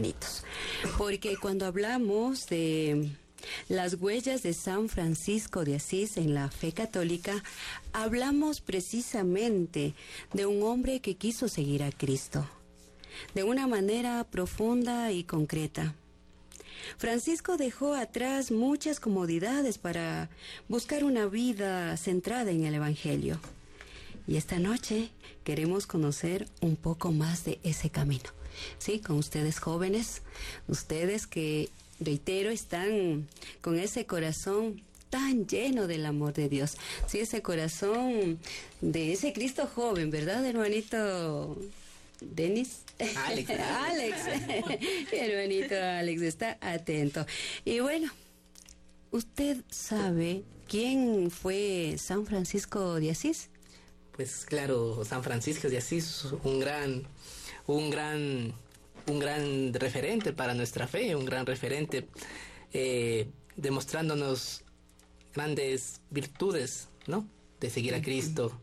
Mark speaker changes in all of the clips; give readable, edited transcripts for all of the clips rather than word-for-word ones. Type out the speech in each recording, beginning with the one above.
Speaker 1: hermanitos, porque cuando hablamos de las huellas de San Francisco de Asís en la fe católica, hablamos precisamente de un hombre que quiso seguir a Cristo de una manera profunda y concreta. Francisco dejó atrás muchas comodidades para buscar una vida centrada en el Evangelio. Y esta noche queremos conocer un poco más de ese camino. Sí, con ustedes jóvenes, ustedes que, reitero, están con ese corazón tan lleno del amor de Dios. Sí, ese corazón de ese Cristo joven, ¿verdad, hermanito Denis?
Speaker 2: Alex.
Speaker 1: Alex. Hermanito Alex, está atento. Y bueno, ¿usted sabe quién fue San Francisco de Asís?
Speaker 2: Pues claro, San Francisco de Asís, un gran referente para nuestra fe, un gran referente, demostrándonos grandes virtudes, ¿no?, de seguir a Cristo.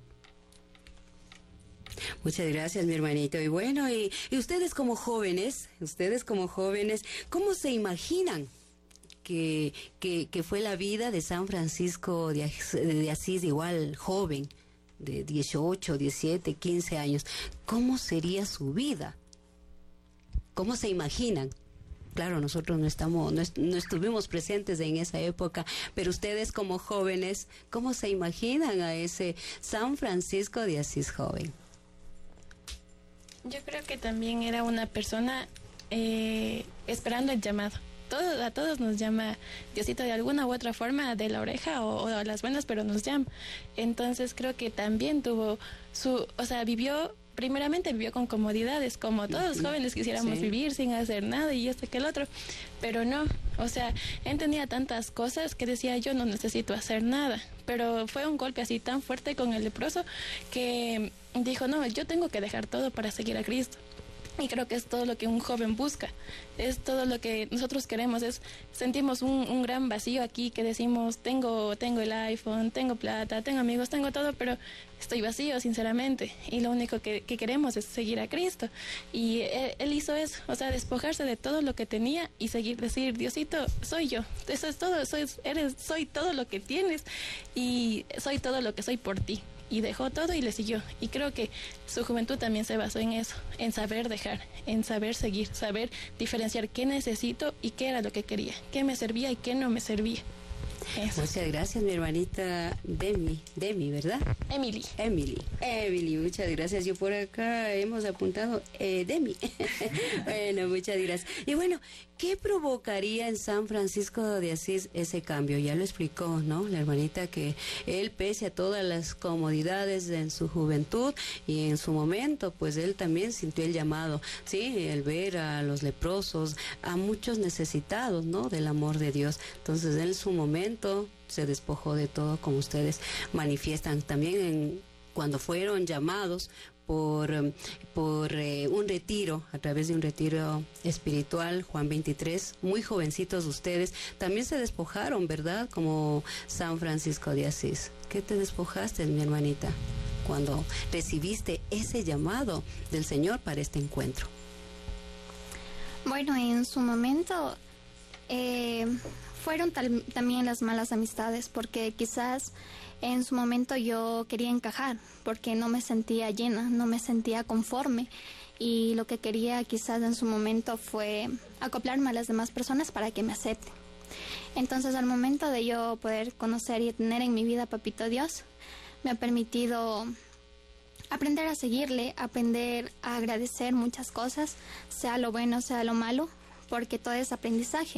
Speaker 1: Muchas gracias, mi hermanito. Y bueno, y ustedes como jóvenes, ¿cómo se imaginan que fue la vida de San Francisco de Asís, igual joven, de 18, 17, 15 años? ¿Cómo sería su vida? ¿Cómo se imaginan? Claro, nosotros no estuvimos presentes en esa época, pero ustedes como jóvenes, ¿cómo se imaginan a ese San Francisco de Asís joven?
Speaker 3: Yo creo que también era una persona esperando el llamado. A todos nos llama Diosito de alguna u otra forma, de la oreja o a las buenas, pero nos llama. Entonces creo que también tuvo primeramente vivió con comodidades, como todos los jóvenes quisiéramos vivir sin hacer nada y esto que el otro, pero no, él tenía tantas cosas que decía, yo no necesito hacer nada, pero fue un golpe así tan fuerte con el leproso que dijo, no, yo tengo que dejar todo para seguir a Cristo. Y creo que es todo lo que un joven busca, es todo lo que nosotros queremos, sentimos un gran vacío aquí que decimos, tengo el iPhone, tengo plata, tengo amigos, tengo todo, pero estoy vacío, sinceramente, y lo único que queremos es seguir a Cristo. Y él hizo eso, despojarse de todo lo que tenía y decir, Diosito, soy yo, eso es todo, soy todo lo que tienes y soy todo lo que soy por ti. Y dejó todo y le siguió. Y creo que su juventud también se basó en eso, en saber dejar, en saber seguir, saber diferenciar qué necesito y qué era lo que quería, qué me servía y qué no me servía. Eso.
Speaker 1: Muchas gracias, mi hermanita Demi, ¿verdad? Emily, muchas gracias. Yo por acá hemos apuntado Demi. Bueno, muchas gracias. Y bueno, ¿qué provocaría en San Francisco de Asís ese cambio? Ya lo explicó, ¿no?, la hermanita, que él, pese a todas las comodidades en su juventud y en su momento, pues él también sintió el llamado, sí, el ver a los leprosos, a muchos necesitados, ¿no?, del amor de Dios. Entonces él en su momento se despojó de todo, como ustedes manifiestan también cuando fueron llamados por un retiro, a través de un retiro espiritual, Juan 23, muy jovencitos ustedes, también se despojaron, ¿verdad?, como San Francisco de Asís. ¿Qué te despojaste, mi hermanita, cuando recibiste ese llamado del Señor para este encuentro?
Speaker 4: Bueno, en su momento fueron también las malas amistades, porque quizás en su momento yo quería encajar, porque no me sentía llena, no me sentía conforme, y lo que quería quizás en su momento fue acoplarme a las demás personas para que me acepten. Entonces, al momento de yo poder conocer y tener en mi vida a Papito Dios, me ha permitido aprender a seguirle, aprender a agradecer muchas cosas, sea lo bueno, sea lo malo, porque todo es aprendizaje.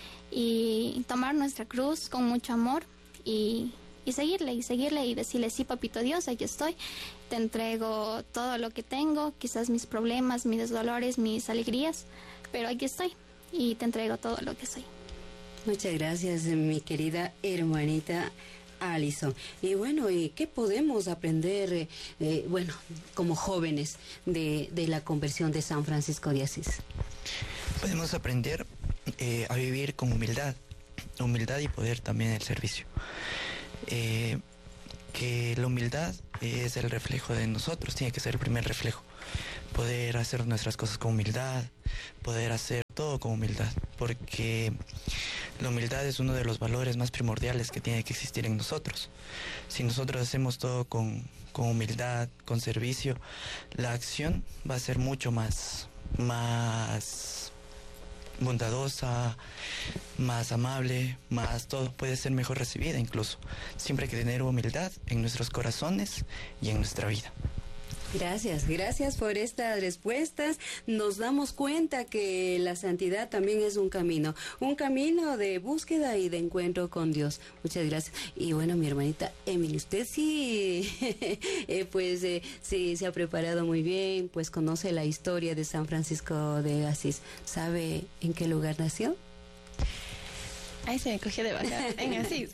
Speaker 4: Y tomar nuestra cruz con mucho amor y seguirle y decirle, sí, Papito Dios, aquí estoy, te entrego todo lo que tengo, quizás mis problemas, mis dolores, mis alegrías, pero aquí estoy y te entrego todo lo que soy.
Speaker 1: Muchas gracias, mi querida hermanita Alison. Y bueno, ¿y qué podemos aprender, como jóvenes de la conversión de San Francisco de Asís?
Speaker 5: Podemos aprender a vivir con humildad y poder también el servicio. Que la humildad es el reflejo de nosotros, tiene que ser el primer reflejo. Poder hacer nuestras cosas con humildad, poder hacer todo con humildad, porque la humildad es uno de los valores más primordiales que tiene que existir en nosotros. Si nosotros hacemos todo con humildad, con servicio, la acción va a ser mucho más bondadosa, más amable, más todo, puede ser mejor recibida incluso. Siempre hay que tener humildad en nuestros corazones y en nuestra vida.
Speaker 1: Gracias por estas respuestas. Nos damos cuenta que la santidad también es un camino de búsqueda y de encuentro con Dios. Muchas gracias. Y bueno, mi hermanita Emily, usted sí, sí se ha preparado muy bien, pues conoce la historia de San Francisco de Asís. ¿Sabe en qué lugar nació?
Speaker 3: Ahí se me cogió de bajar, en Asís.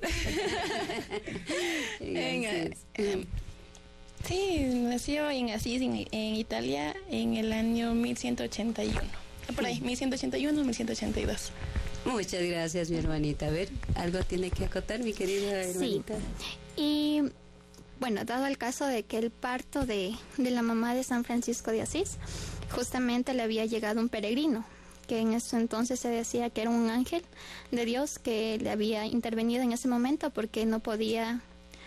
Speaker 3: Sí, nació en Asís, en Italia, en el año 1181. Por ahí, 1181, 1182.
Speaker 1: Muchas gracias, mi hermanita. A ver, ¿algo tiene que acotar, mi querida hermanita?
Speaker 4: Sí. Y bueno, dado el caso de que el parto de la mamá de San Francisco de Asís, justamente le había llegado un peregrino, que en ese entonces se decía que era un ángel de Dios que le había intervenido en ese momento porque no podía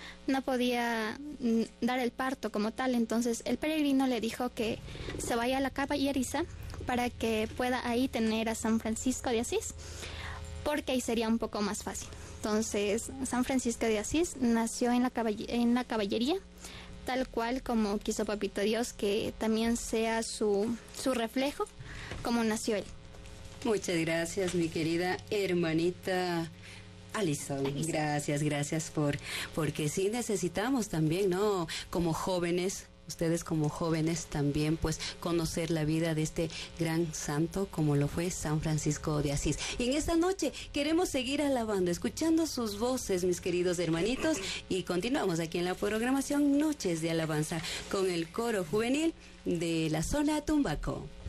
Speaker 4: dar el parto como tal. Entonces el peregrino le dijo que se vaya a la caballeriza para que pueda ahí tener a San Francisco de Asís, porque ahí sería un poco más fácil. Entonces San Francisco de Asís nació en la caballería, tal cual como quiso Papito Dios, que también sea su reflejo como nació él.
Speaker 1: Muchas gracias, mi querida hermanita Alison. Gracias porque sí necesitamos también, ¿no? Como jóvenes, ustedes como jóvenes también, pues conocer la vida de este gran santo como lo fue San Francisco de Asís. Y en esta noche queremos seguir alabando, escuchando sus voces, mis queridos hermanitos, y continuamos aquí en la programación Noches de Alabanza con el coro juvenil de la zona Tumbaco.